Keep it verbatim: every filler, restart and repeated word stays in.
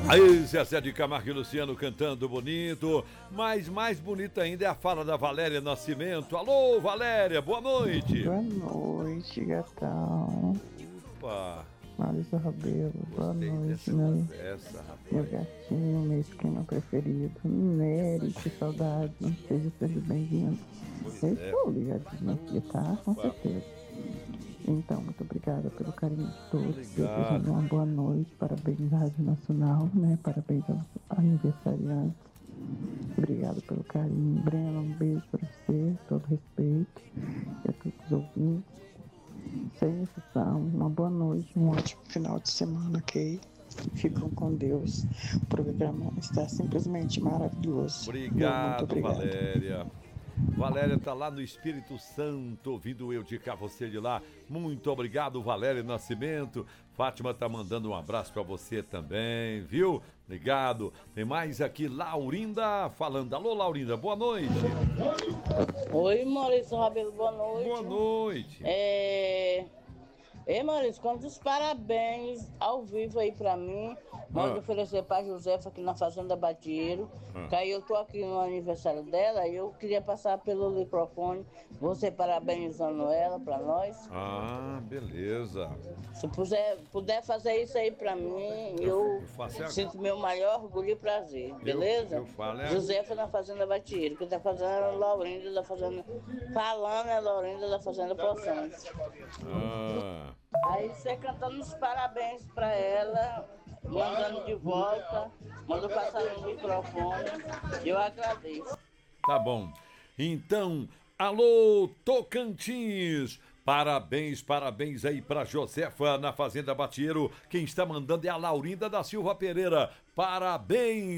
Aí, Zezé de Camargo e Luciano cantando bonito, mas mais bonita ainda é a fala da Valéria Nascimento. Alô, Valéria, boa noite. Boa noite, gatão. Opa. Maurício Rabelo, boa Gostei noite, dessa meu, conversa, rapaz. meu gatinho, meu esquema preferido. Nery, que saudade, seja sempre bem-vindo. Pois Eu é. estou ligadinho aqui, tá? Com certeza. Então, muito obrigada pelo carinho de todos. Obrigado. Desejando uma boa noite. Parabéns, Rádio Nacional, né? Parabéns aos aniversariantes. Obrigado pelo carinho. Breno, um beijo pra você, todo respeito. E a todos os ouvintes. Sem exceção, uma boa noite, um ótimo final de semana, ok? Ficam com Deus. O programa está simplesmente maravilhoso. Obrigado, Muito obrigado. Valéria. Valéria tá lá no Espírito Santo, ouvindo eu de cá, você de lá. Muito obrigado, Valéria Nascimento. Fátima tá mandando um abraço pra você também, viu? Obrigado. Tem mais aqui, Laurinda falando. Alô, Laurinda, boa noite. Oi, Maurício Rabelo, boa noite. Boa noite. É... Ei, Maurício, conta os parabéns ao vivo aí pra mim. Manda Ah. oferecer pra Josefa aqui na Fazenda Batieiro. Ah. Que aí eu tô aqui no aniversário dela e eu queria passar pelo microfone, você parabenizando ela pra nós. Ah, beleza. Se puder, puder fazer isso aí pra mim, eu, eu faço a- sinto meu maior orgulho e prazer, beleza? eu falo é- Josefa na Fazenda Batieiro, que tá fazendo é Laurinda da Fazenda. Falando é Laurinda da Fazenda Poções. Ah, Aí você cantando os parabéns pra ela, mandando de volta, manda passar no microfone, eu agradeço. tá bom. Então, alô, Tocantins. Parabéns, parabéns aí pra Josefa na Fazenda Batieiro. Quem está mandando é a Laurinda da Silva Pereira. Parabéns.